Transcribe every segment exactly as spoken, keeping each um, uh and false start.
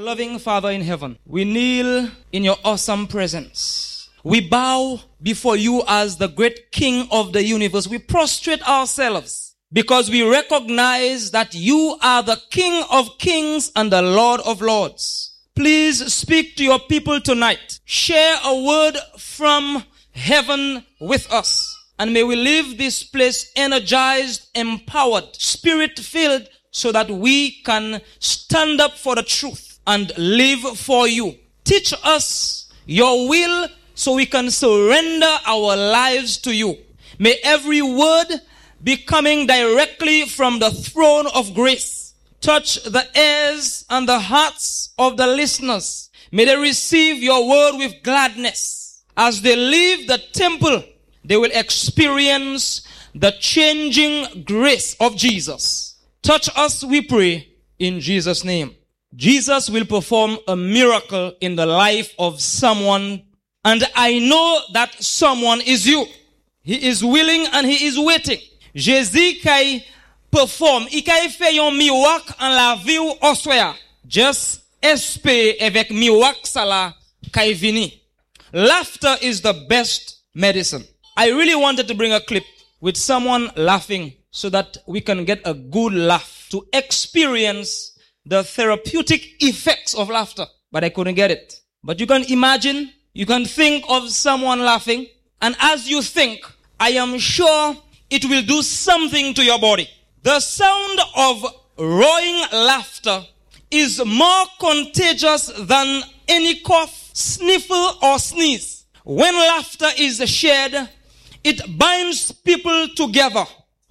Loving Father in heaven, we kneel in your awesome presence. We bow before you as the great King of the universe. We prostrate ourselves because we recognize that you are the King of kings and the Lord of lords. Please speak to your people tonight. Share a word from heaven with us. And may we leave this place energized, empowered, spirit-filled, so that we can stand up for the truth and live for you. Teach us your will so we can surrender our lives to you. May every word be coming directly from the throne of grace. Touch the ears and the hearts of the listeners. May they receive your word with gladness. As they leave the temple, they will experience the changing grace of Jesus. Touch us, we pray, in Jesus' name. Jesus will perform a miracle in the life of someone, and I know that someone is you. He is willing and he is waiting. Jésus kay perform, il kay fait un miracle en la vie ou oswea. Just espérer avec miracle ça la kay vini. Laughter is the best medicine. I really wanted to bring a clip with someone laughing so that we can get a good laugh, to experience the therapeutic effects of laughter. But I couldn't get it. But you can imagine, you can think of someone laughing, and as you think, I am sure it will do something to your body. The sound of roaring laughter is more contagious than any cough, sniffle, or sneeze. When laughter is shared, it binds people together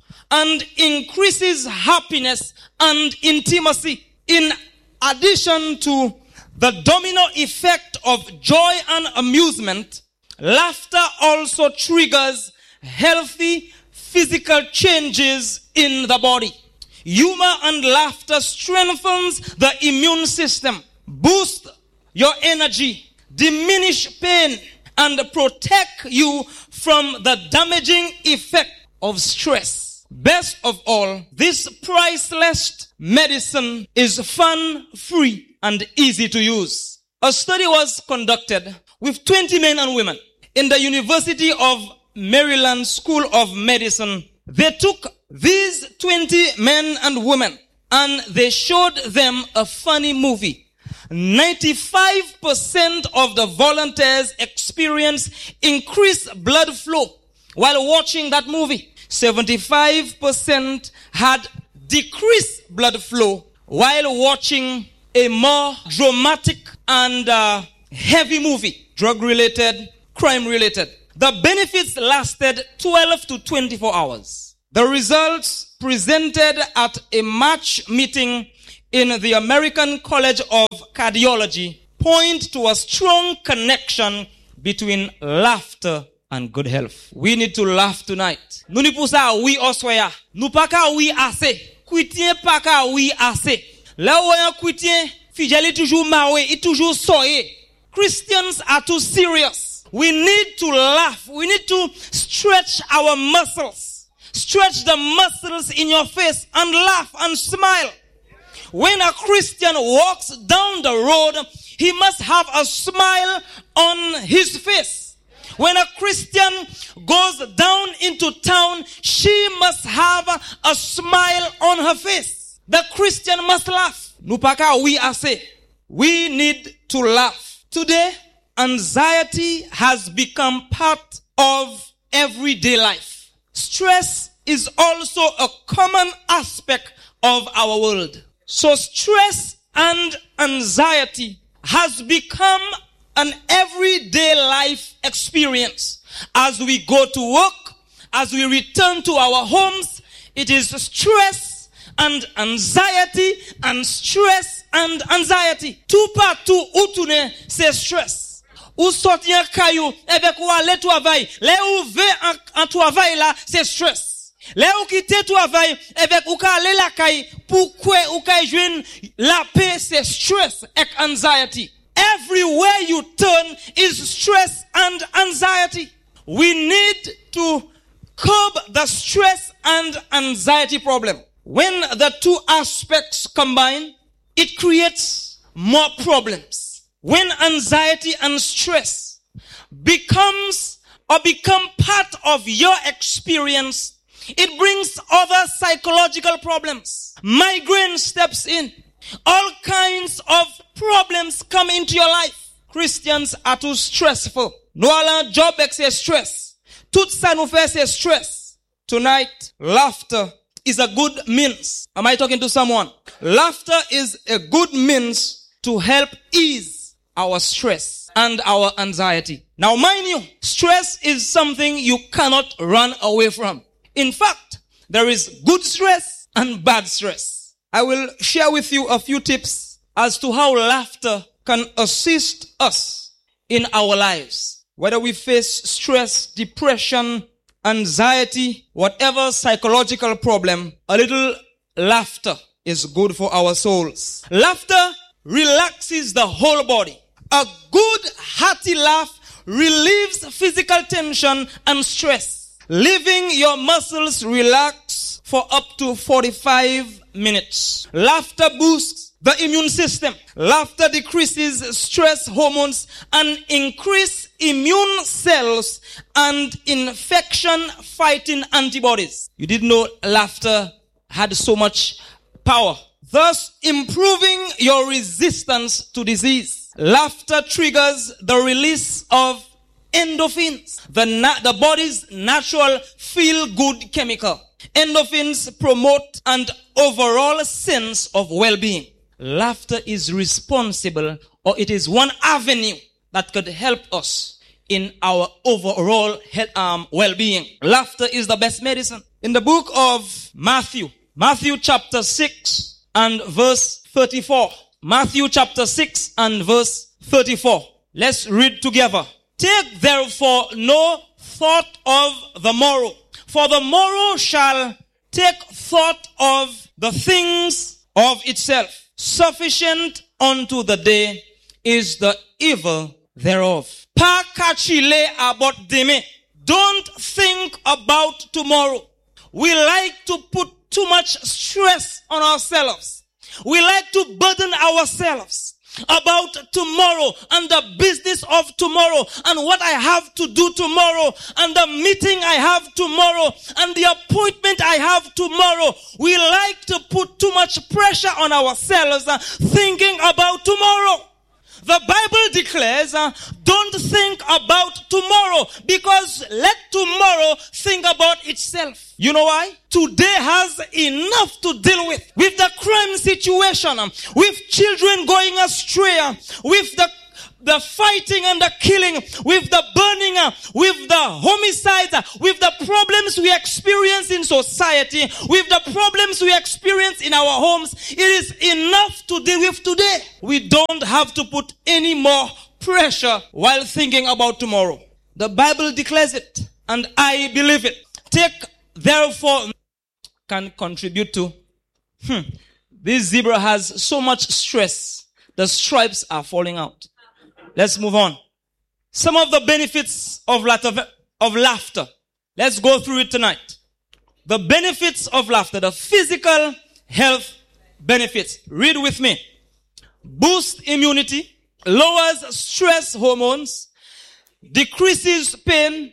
and increases happiness and intimacy. In addition to the domino effect of joy and amusement, laughter also triggers healthy physical changes in the body. Humor and laughter strengthens the immune system, boosts your energy, diminish pain, and protect you from the damaging effect of stress. Best of all, this priceless medicine is fun, free, and easy to use. A study was conducted with twenty men and women in the University of Maryland School of Medicine. They took these twenty men and women and they showed them a funny movie. ninety-five percent of the volunteers experienced increased blood flow while watching that movie. seventy-five percent had decreased blood flow while watching a more dramatic and uh, heavy movie, drug-related, crime-related. The benefits lasted twelve to twenty-four hours. The results presented at a March meeting in the American College of Cardiology point to a strong connection between laughter and good health. We need to laugh tonight. Nous ni pour ça oui oswaya. Nous pas ka oui assez. Chrétien pas ka oui assez. Là où un chrétien fidèle toujours maré, il toujours soyé. Christians are too serious. We need to laugh. We need to stretch our muscles. Stretch the muscles in your face and laugh and smile. When a Christian walks down the road, he must have a smile on his face. When a Christian goes down into town, she must have a smile on her face. The Christian must laugh. Nupaka we ase. We need to laugh. Today, anxiety has become part of everyday life. Stress is also a common aspect of our world. So stress and anxiety has become an everyday life experience. As we go to work, as we return to our homes, it is stress and anxiety and stress and anxiety. Tout partout où tu n'es, c'est stress. Ou sortir caillou avec ou aller travail. Là où va en travail là, c'est stress. Là où quitter travail avec ou ka aller la caille pour quoi ou ka joindre la paix, c'est stress et anxiety. Everywhere you turn is stress and anxiety. We need to curb the stress and anxiety problem. When the two aspects combine, it creates more problems. When anxiety and stress becomes or become part of your experience, it brings other psychological problems. Migraine steps in. All kinds of problems come into your life. Christians are too stressful. No alan job say stress. Tout ça nous fait say stress. Tonight, laughter is a good means. Am I talking to someone? Laughter is a good means to help ease our stress and our anxiety. Now, mind you, stress is something you cannot run away from. In fact, there is good stress and bad stress. I will share with you a few tips as to how laughter can assist us in our lives. Whether we face stress, depression, anxiety, whatever psychological problem, a little laughter is good for our souls. Laughter relaxes the whole body. A good hearty laugh relieves physical tension and stress, leaving your muscles relaxed for up to forty-five minutes. Laughter boosts the immune system. Laughter decreases stress hormones and increase immune cells and infection-fighting antibodies. You didn't know laughter had so much power, thus improving your resistance to disease. Laughter triggers the release of endorphins, the, na- the body's natural feel-good chemical. Endorphins promote an overall sense of well-being. Laughter is responsible, or it is one avenue that could help us in our overall health, um, well-being. Laughter is the best medicine. In the book of Matthew, Matthew chapter six and verse thirty-four. Matthew chapter six and verse thirty-four. Let's read together. Take therefore no thought of the morrow, for the morrow shall take thought of the things of itself. Sufficient unto the day is the evil thereof. Pa kachile about deme. Don't think about tomorrow. We like to put too much stress on ourselves. We like to burden ourselves about tomorrow and the business of tomorrow and what I have to do tomorrow and the meeting I have tomorrow and the appointment I have tomorrow. We like to put too much pressure on ourselves uh, thinking about tomorrow. The Bible declares, uh, don't think about tomorrow, because let tomorrow think about itself. You know why? Today has enough to deal with. With the crime situation, um, with children going astray, um, with the the fighting and the killing, with the burning, uh, with the homicides, uh, with the problems we experience in society, with the problems we experience in our homes. It is enough to deal with today. We don't have to put any more pressure while thinking about tomorrow. The Bible declares it, and I believe it. Take, therefore, can contribute to, hmm, this zebra has so much stress, the stripes are falling out. Let's move on. Some of the benefits of of laughter. Let's go through it tonight. The benefits of laughter, the physical health benefits. Read with me. Boosts immunity, lowers stress hormones, decreases pain,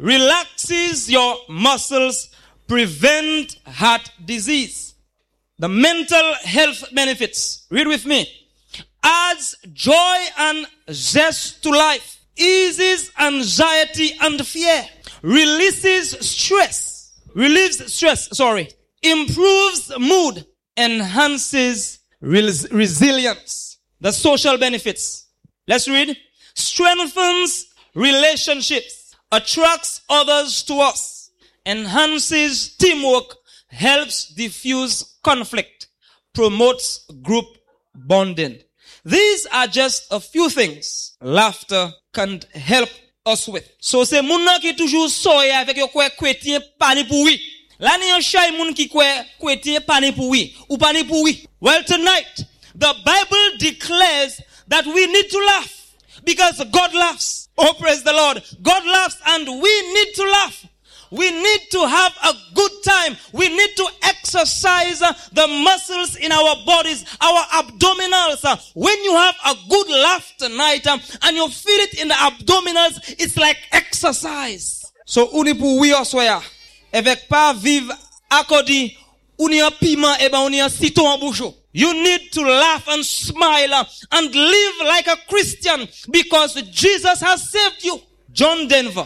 relaxes your muscles, prevent heart disease. The mental health benefits. Read with me. Adds joy and zest to life, eases anxiety and fear, releases stress, relieves stress, sorry, improves mood, enhances res- resilience. The social benefits. Let's read. Strengthens relationships, attracts others to us, enhances teamwork, helps diffuse conflict, promotes group bonding. These are just a few things laughter can help us with. So c'est moun nan ki toujours soye avec yo kwe kwetin pani pou oui. La ni yon chay moun ki kwe kwetin pani pou oui ou pani pou oui. Well, tonight the Bible declares that we need to laugh because God laughs. Oh, praise the Lord. God laughs and we need to laugh. we need to have a good time. We need to exercise uh, the muscles in our bodies, our abdominals. Uh, when you have a good laugh tonight um, and you feel it in the abdominals, it's like exercise. So, uni pou oui oswaya. Avec pas vive akodi, uni a piment eba uni a sito en boucho. You need to laugh and smile uh, and live like a Christian because Jesus has saved you. John Denver,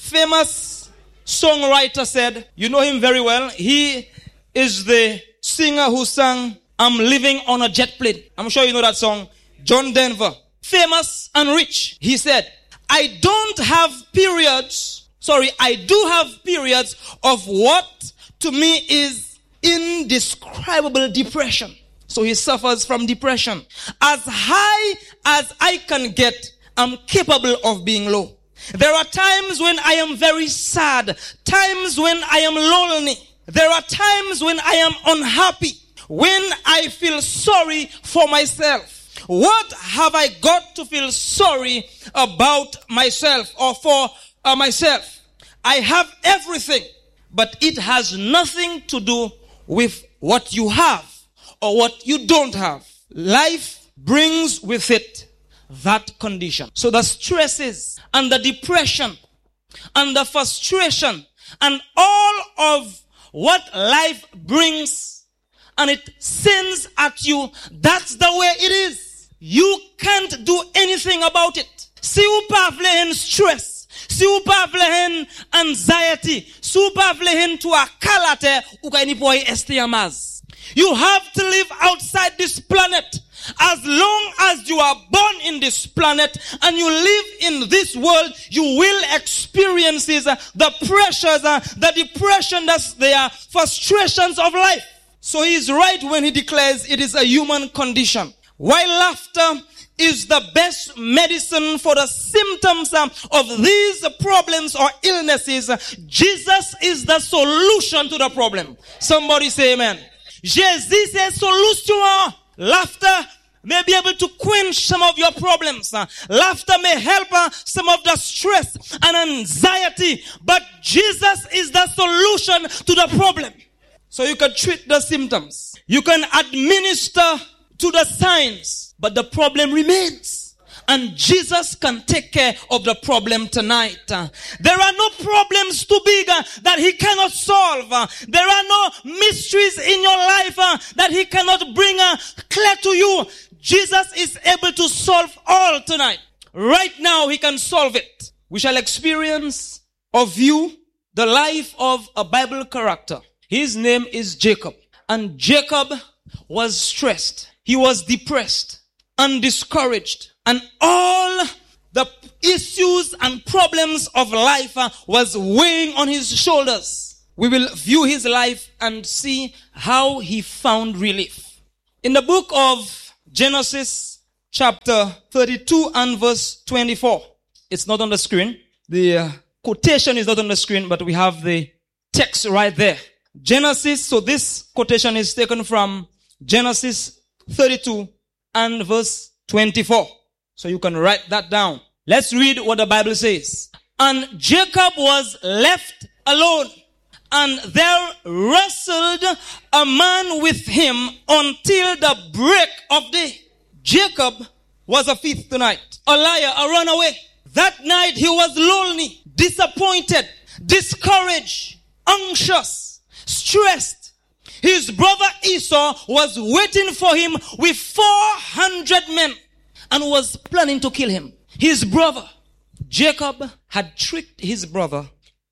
famous songwriter, said, you know him very well. He is the singer who sang, I'm Living on a Jet Plane. I'm sure you know that song. John Denver, famous and rich. He said, I don't have periods. Sorry, I do have periods of what to me is indescribable depression. So he suffers from depression. As high as I can get, I'm capable of being low. There are times when I am very sad, times when I am lonely. There are times when I am unhappy, when I feel sorry for myself. What have I got to feel sorry about myself or for uh, myself? I have everything, but it has nothing to do with what you have or what you don't have. Life brings with it that condition. So the stresses and the depression and the frustration and all of what life brings and it sends at you, that's the way it is. You can't do anything about it. Si ou pa vle hen stress, si ou pa vle hen anxiety, si ou pa vle hen to a kalate, ou ka ni po este yamaz. You have to live outside this planet. As long as you are born in this planet and you live in this world, you will experience uh, the pressures, uh, the depression, that's the uh, frustrations of life. So he is right when he declares it is a human condition. While laughter is the best medicine for the symptoms um, of these problems or illnesses, Jesus is the solution to the problem. Somebody say amen. Jesus is solution. Laughter may be able to quench some of your problems. Uh, laughter may help uh, some of the stress and anxiety. But Jesus is the solution to the problem. So you can treat the symptoms. You can administer to the signs. But the problem remains. And Jesus can take care of the problem tonight. Uh, there are no problems too big uh, that he cannot solve. Uh, there are no mysteries in your life uh, that he cannot bring uh, clear to you. Jesus is able to solve all tonight. Right now he can solve it. We shall experience or view the life of a Bible character. His name is Jacob. And Jacob was stressed. He was depressed and discouraged. And all the issues and problems of life uh, was weighing on his shoulders. We will view his life and see how he found relief. In the book of Genesis chapter thirty-two and verse twenty-four. It's not on the screen. The uh, quotation is not on the screen, but we have the text right there. Genesis, so this quotation is taken from Genesis thirty-two and verse twenty-four. So you can write that down. Let's read what the Bible says. And Jacob was left alone, and there wrestled a man with him until the break of day. Jacob was a thief tonight, a liar, a runaway. That night he was lonely, disappointed, discouraged, anxious, stressed. His brother Esau was waiting for him with four hundred men and was planning to kill him. His brother, Jacob, had tricked his brother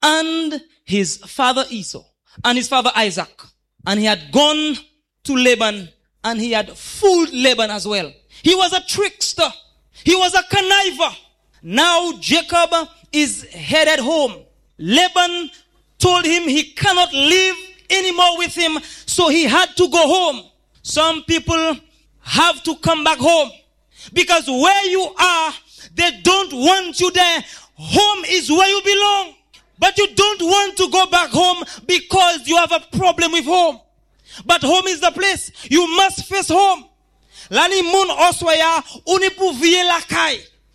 and his father Esau and his father Isaac. And he had gone to Laban and he had fooled Laban as well. He was a trickster. He was a conniver. Now Jacob is headed home. Laban told him he cannot live anymore with him, so he had to go home. Some people have to come back home because where you are, they don't want you there. Home is where you belong. But you don't want to go back home because you have a problem with home. But home is the place. You must face home. Lani mun oswaya unipu vie lakai.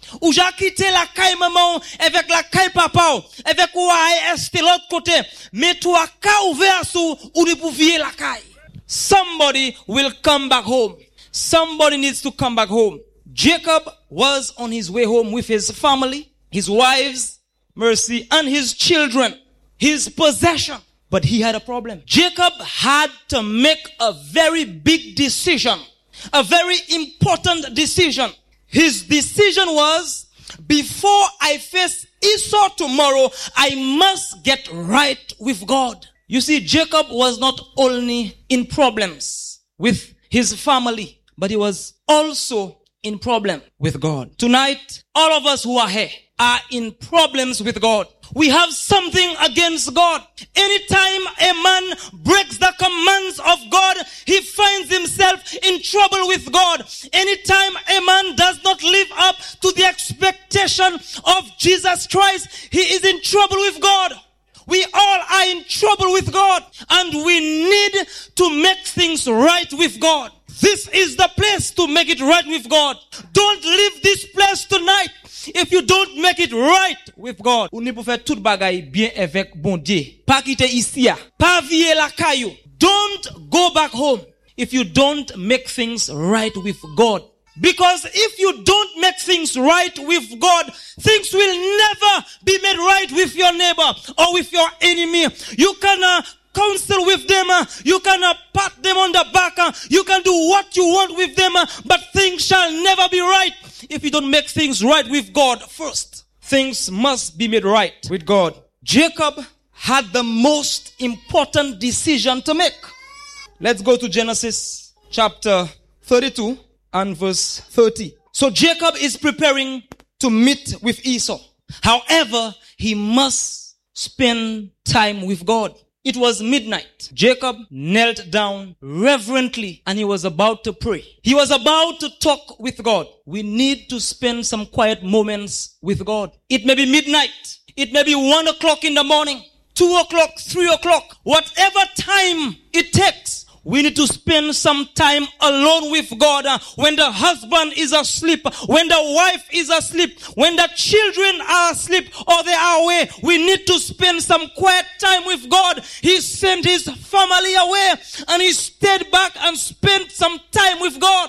Ou ja quitté la caille maman avec la caille papa, avec ou a est l'autre côté, mais toi ka ouvert sous ou ni pour vier la caille. Somebody will come back home. Somebody needs to come back home. Jacob was on his way home with his family, his wives, mercy, and his children, his possession. But he had a problem. Jacob had to make a very big decision, a very important decision. His decision was, before I face Esau tomorrow, I must get right with God. You see, Jacob was not only in problems with his family, but he was also in problem with God. Tonight, all of us who are here are in problems with God. We have something against God. Anytime a man breaks the commands of God, he finds himself in trouble with God. Anytime a man does not live up to the expectation of Jesus Christ, he is in trouble with God. We all are in trouble with God, and we need to make things right with God. This is the place to make it right with God. Don't leave this place tonight if you don't make it right with God. Ou ni pou fè tout bagay bien avec bon Dieu. Pa kite ici ya. Pa vie la kayo. Don't go back home if you don't make things right with God. Because if you don't make things right with God, things will never be made right with your neighbor or with your enemy. You can uh, counsel with them, uh, you can uh, pat them on the back, uh, you can do what you want with them, uh, but things shall never be right if you don't make things right with God first. Things must be made right with God. Jacob had the most important decision to make. Let's go to Genesis chapter thirty-two and verse thirty. So Jacob is preparing to meet with Esau. However, he must spend time with God. It was midnight. Jacob knelt down reverently and he was about to pray. He was about to talk with God. We need to spend some quiet moments with God. It may be midnight. It may be one o'clock in the morning, two o'clock, three o'clock. Whatever time it takes, we need to spend some time alone with God. Uh, when the husband is asleep, when the wife is asleep, when the children are asleep or they are away, we need to spend some quiet time with God. He sent his family away and he stayed back and spent some time with God.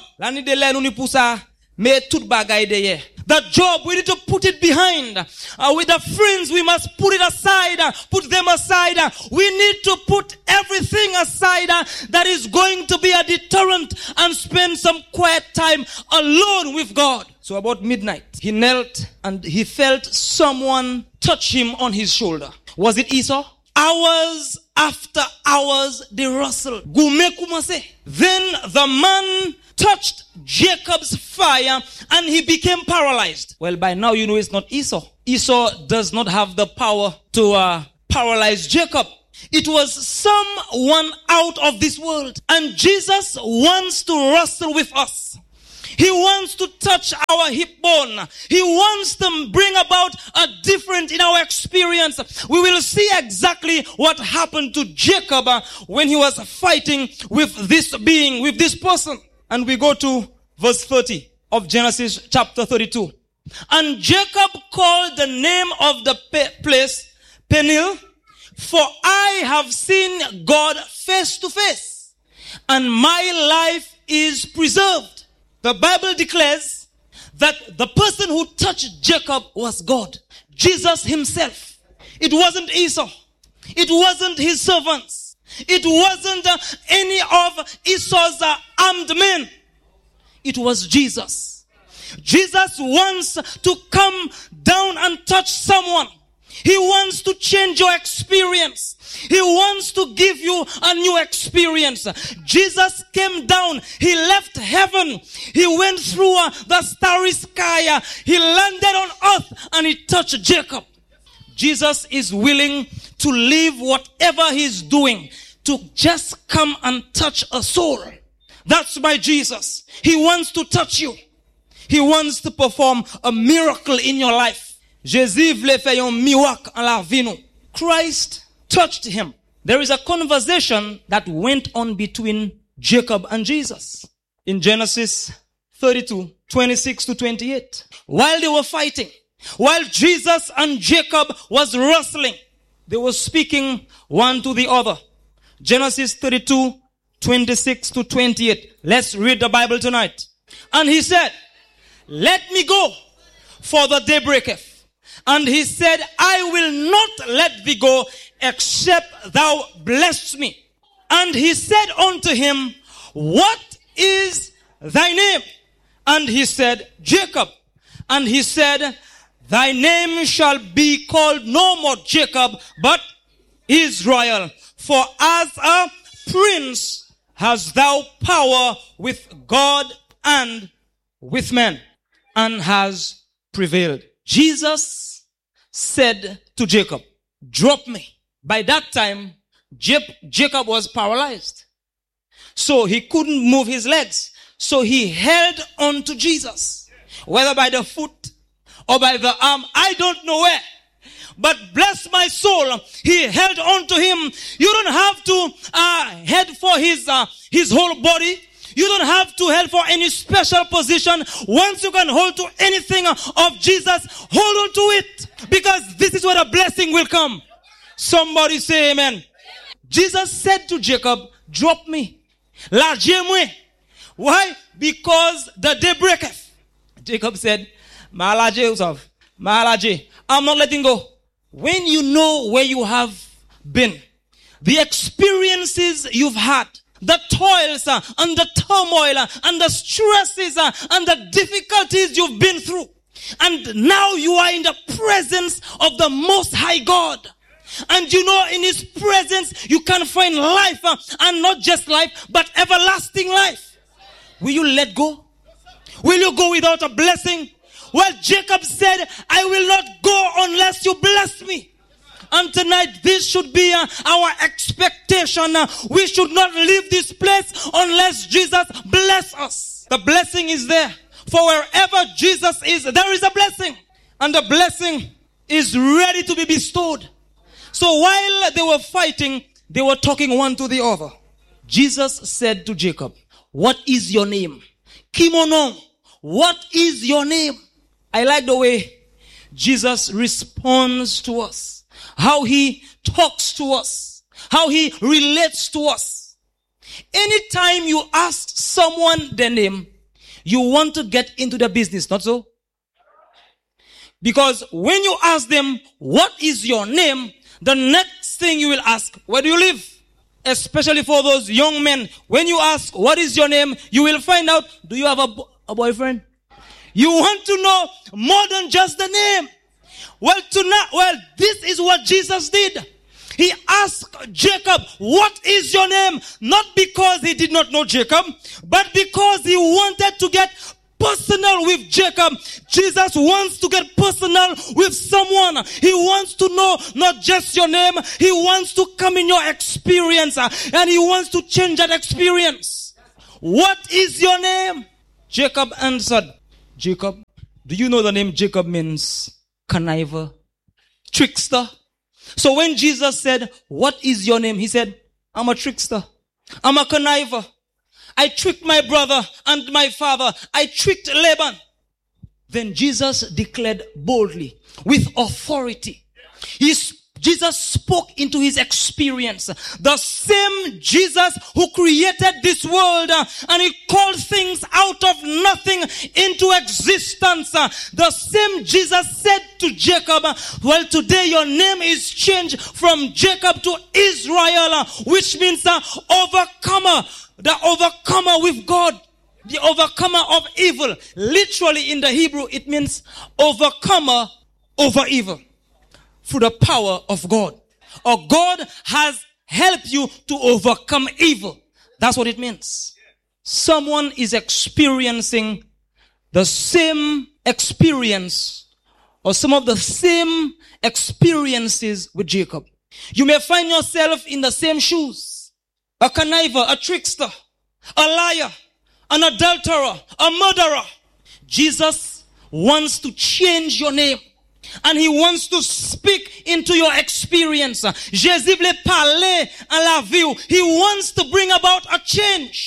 The job, we need to put it behind. Uh, with the friends, we must put it aside, uh, put them aside. Uh, we need to put everything aside uh, that is going to be a deterrent and spend some quiet time alone with God. So about midnight, he knelt and he felt someone touch him on his shoulder. Was it Esau? Hours after hours, they wrestled. Then the man touched Jacob's fire and he became paralyzed. Well, by now you know it's not Esau. Esau does not have the power to uh, paralyze Jacob. It was someone out of this world. And Jesus wants to wrestle with us. He wants to touch our hip bone. He wants to bring about a difference in our experience. We will see exactly what happened to Jacob uh, when he was fighting with this being, with this person. And we go to verse thirty of Genesis chapter thirty-two. And Jacob called the name of the pe- place Peniel, for I have seen God face to face, and my life is preserved. The Bible declares that the person who touched Jacob was God, Jesus himself. It wasn't Esau. It wasn't his servants. It wasn't uh, any of Esau's uh, armed men. It was Jesus. Jesus wants to come down and touch someone. He wants to change your experience. He wants to give you a new experience. Jesus came down. He left heaven. He went through uh, the starry sky. Uh, he landed on earth and he touched Jacob. Jesus is willing to leave whatever he's doing to just come and touch a soul. That's my Jesus. He wants to touch you. He wants to perform a miracle in your life. Jésus voulait faire un miracle en la vie nous. Christ touched him. There is a conversation that went on between Jacob and Jesus. In Genesis thirty-two, twenty-six to twenty-eight. While they were fighting, while Jesus and Jacob was wrestling, they were speaking one to the other. Genesis thirty-two, twenty-six to twenty-eight. Let's read the Bible tonight. And he said, let me go, for the day breaketh. And he said, I will not let thee go, except thou bless me. And he said unto him, what is thy name? And he said, Jacob. And he said, thy name shall be called no more Jacob, but Israel. For as a prince hast thou power with God and with men, and has prevailed. Jesus said to Jacob, drop me. By that time, Jacob was paralyzed. So he couldn't move his legs. So he held on to Jesus, whether by the foot or by the arm, I don't know where. But bless my soul, he held on to him. You don't have to uh, head for his uh, his whole body. You don't have to head for any special position. Once you can hold to anything of Jesus, hold on to it. Because this is where the blessing will come. Somebody say amen. Jesus said to Jacob, drop me. Lâchez moi. Why? Because the day breaketh. Jacob said, I'm not letting go. When you know where you have been, the experiences you've had, the toils uh, and the turmoil uh, and the stresses uh, and the difficulties you've been through, and now you are in the presence of the Most High God. And you know, in His presence, you can find life, uh, and not just life, but everlasting life. Will you let go? Will you go without a blessing? Well, Jacob said, I will not go unless you bless me. And tonight, this should be uh, our expectation. Uh, we should not leave this place unless Jesus bless us. The blessing is there. For wherever Jesus is, there is a blessing. And the blessing is ready to be bestowed. So while they were fighting, they were talking one to the other. Jesus said to Jacob, what is your name? Kimono, what is your name? I like the way Jesus responds to us. How He talks to us. How He relates to us. Anytime you ask someone their name, you want to get into the business, not so? Because when you ask them, what is your name? The next thing you will ask, where do you live? Especially for those young men. When you ask, what is your name? You will find out, do you have a, bo- a boyfriend? You want to know more than just the name. Well, tonight, well, this is what Jesus did. He asked Jacob, what is your name? Not because he did not know Jacob, but because he wanted to get personal with Jacob. Jesus wants to get personal with someone. He wants to know not just your name. He wants to come in your experience, and he wants to change that experience. What is your name? Jacob answered, Jacob, do you know the name Jacob means conniver, trickster? So when Jesus said, what is your name? He said, I'm a trickster. I'm a conniver. I tricked my brother and my father. I tricked Laban. Then Jesus declared boldly, with authority. He, Jesus spoke into his experience. The same Jesus who created this world uh, and he called things out of nothing into existence. Uh, the same Jesus said to Jacob, uh, well, today your name is changed from Jacob to Israel, uh, which means uh, overcomer. The overcomer with God. The overcomer of evil. Literally in the Hebrew, it means overcomer over evil. Through the power of God. Or God has helped you to overcome evil. That's what it means. Someone is experiencing the same experience or some of the same experiences with Jacob. You may find yourself in the same shoes. A conniver, a trickster, a liar, an adulterer, a murderer. Jesus wants to change your name. And he wants to speak into your experience. Jésus veut parler à la vie. He wants to bring about a change.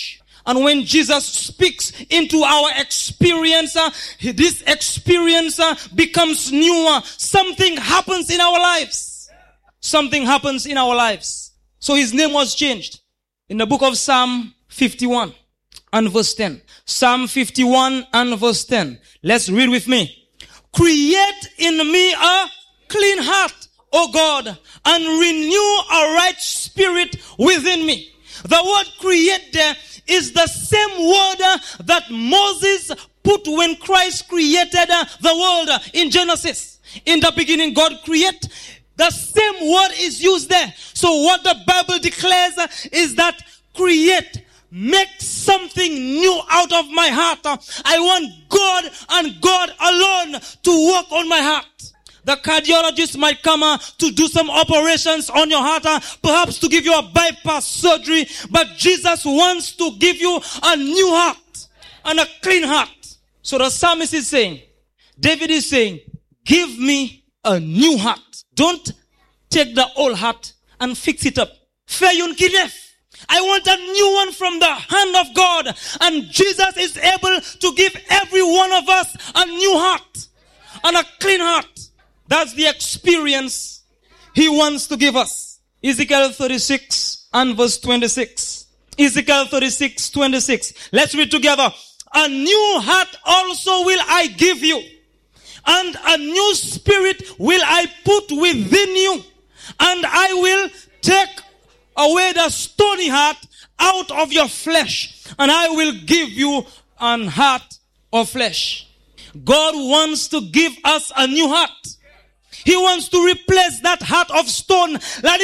And when Jesus speaks into our experience, uh, this experience uh, becomes newer. Something happens in our lives. Something happens in our lives. So his name was changed. In the book of Psalm fifty-one and verse ten. Psalm fifty-one and verse ten. Let's read with me. Create in me a clean heart, O God, and renew a right spirit within me. The word create there is the same word uh, that Moses put when Christ created uh, the world uh, in Genesis. In the beginning, God created. The same word is used there. So what the Bible declares uh, is that create, make something new out of my heart. Uh, I want God and God alone to work on my heart. The cardiologist might come uh, to do some operations on your heart, uh, perhaps to give you a bypass surgery. But Jesus wants to give you a new heart and a clean heart. So the psalmist is saying, David is saying, give me a new heart. Don't take the old heart and fix it up. Feyun kinef. I want a new one from the hand of God. And Jesus is able to give every one of us a new heart and a clean heart. That's the experience he wants to give us. Ezekiel thirty-six and verse twenty-six. Ezekiel thirty-six, twenty-six. Let's read together. A new heart also will I give you, and a new spirit will I put within you, and I will take away the stony heart out of your flesh, and I will give you an heart of flesh. God wants to give us a new heart. He wants to replace that heart of stone.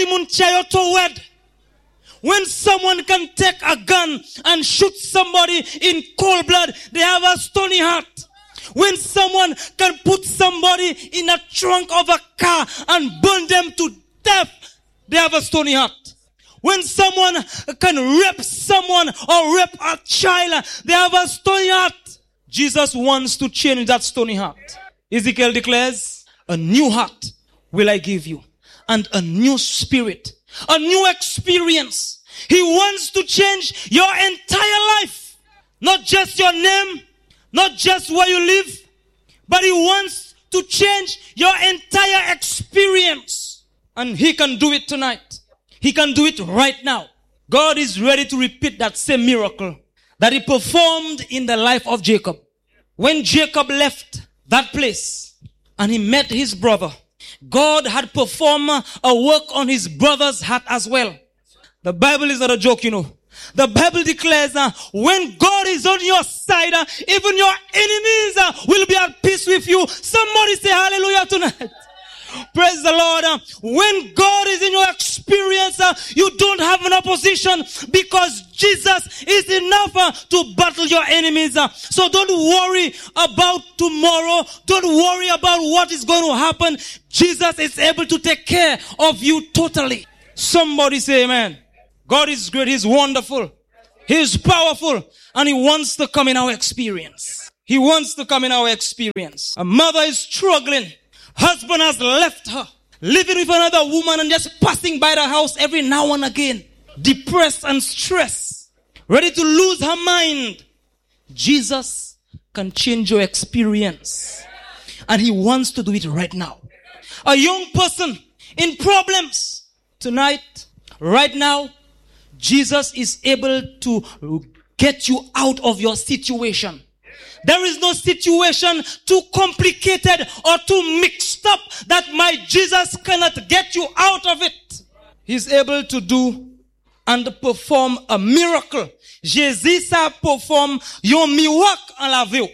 When someone can take a gun and shoot somebody in cold blood, they have a stony heart. When someone can put somebody in a trunk of a car and burn them to death, they have a stony heart. When someone can rape someone or rape a child, they have a stony heart. Jesus wants to change that stony heart. Ezekiel declares, a new heart will I give you, and a new spirit, a new experience. He wants to change your entire life. Not just your name, not just where you live, but he wants to change your entire experience. And he can do it tonight. He can do it right now. God is ready to repeat that same miracle that he performed in the life of Jacob. When Jacob left that place and he met his brother, God had performed a work on his brother's heart as well. The Bible is not a joke, you know. The Bible declares uh, when God is on your side, uh, even your enemies uh, will be at peace with you. Somebody say hallelujah tonight. Praise the Lord. Uh, when God is in your experience, uh, you don't have an opposition because Jesus is enough uh, to battle your enemies. Uh, so don't worry about tomorrow. Don't worry about what is going to happen. Jesus is able to take care of you totally. Somebody say amen. God is great. He's wonderful. He's powerful. And he wants to come in our experience. He wants to come in our experience. A mother is struggling. Husband has left her, living with another woman and just passing by the house every now and again. Depressed and stressed. Ready to lose her mind. Jesus can change your experience. And he wants to do it right now. A young person in problems. Tonight, right now, Jesus is able to get you out of your situation. There is no situation too complicated or too mixed up that my Jesus cannot get you out of it. He's able to do and perform a miracle. Jésus a perform yon miwak en la vie.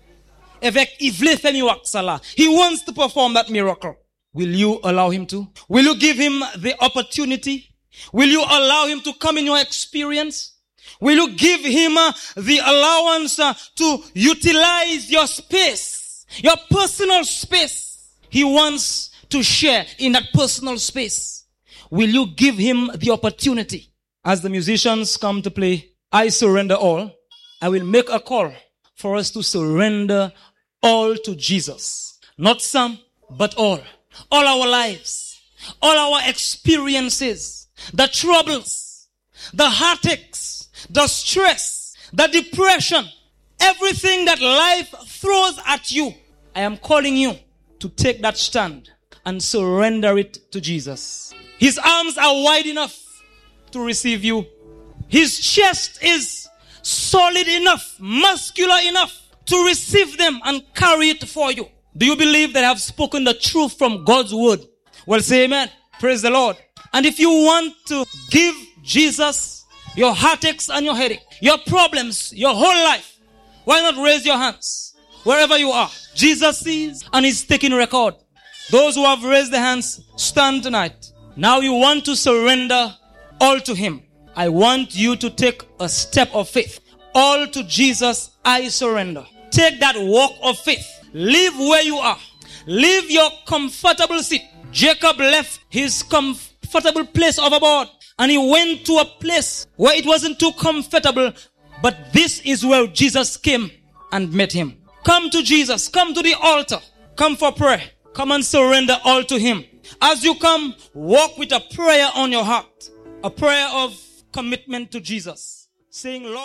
Avec il vle fait miwak sa la. He wants to perform that miracle. Will you allow him to? Will you give him the opportunity? Will you allow him to come in your experience? Will you give him uh, the allowance uh, to utilize your space, your personal space? He wants to share in that personal space. Will you give him the opportunity? As the musicians come to play, I surrender all. I will make a call for us to surrender all to Jesus. Not some, but all. All our lives, all our experiences, the troubles, the heartaches, the stress, the depression, everything that life throws at you, I am calling you to take that stand and surrender it to Jesus. His arms are wide enough to receive you. His chest is solid enough, muscular enough to receive them and carry it for you. Do you believe that I have spoken the truth from God's word? Well, say amen. Praise the Lord. And if you want to give Jesus your heartaches and your headache, your problems, your whole life, why not raise your hands wherever you are? Jesus sees and is taking record. Those who have raised their hands, stand tonight. Now you want to surrender all to Him. I want you to take a step of faith. All to Jesus, I surrender. Take that walk of faith. Live where you are. Leave your comfortable seat. Jacob left his comfortable place overboard and he went to a place where it wasn't too comfortable. But this is where Jesus came and met him. Come to Jesus. Come to the altar. Come for prayer. Come and surrender all to Him. As you come, walk with a prayer on your heart. A prayer of commitment to Jesus. Saying, Lord,